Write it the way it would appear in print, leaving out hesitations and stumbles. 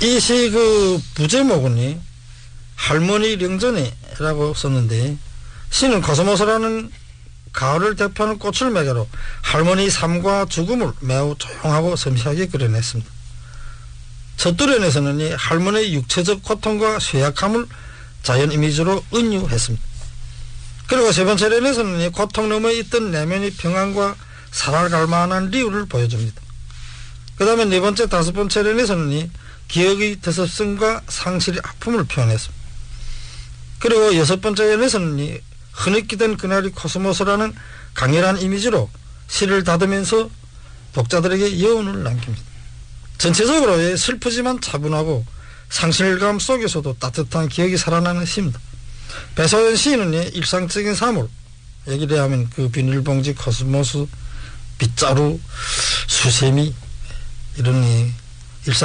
이 시 그 부제목은 할머니 령전이라고 썼는데, 시는 코스모스라는 가을을 대표하는 꽃을 매개로 할머니 삶과 죽음을 매우 조용하고 섬세하게 그려냈습니다. 첫 dur연에서는 이 할머니의 육체적 고통과 쇠약함을 자연 이미지로 은유했습니다. 그리고 세 번째 련에서는 이 고통 너머에 있던 내면의 평안과 살아갈 만한 이유를 보여줍니다. 그 다음에 네 번째, 다섯 번째 련에서는 이 기억의 드습성과 상실의 아픔을 표현했습니다. 그리고 여섯 번째 련에서는 이 흐느끼던 그날이 코스모스라는 강렬한 이미지로 시를 다듬으면서 독자들에게 여운을 남깁니다. 전체적으로 슬프지만 차분하고 상실감 속에서도 따뜻한 기억이 살아나는 시입니다. 배소연 시인은 일상적인 사물, 얘기를 하면 그 비닐봉지, 코스모스, 빗자루, 수세미 이런